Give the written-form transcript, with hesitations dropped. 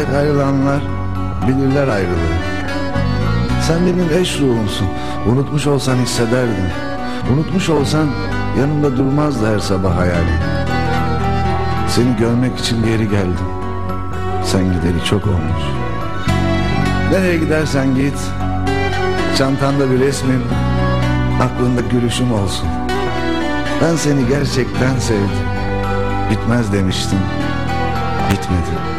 Gerçek ayrılanlar bilirler ayrılığı. Sen benim eş ruhumsun. Unutmuş olsan hissederdim. Unutmuş olsan yanımda durmazdı her sabah hayalim. Seni görmek için geri geldim. Sen gideri çok olmuş. Nereye gidersen git, çantanda bir resmin, aklında gülüşüm olsun. Ben seni gerçekten sevdim. Bitmez demiştim, bitmedi.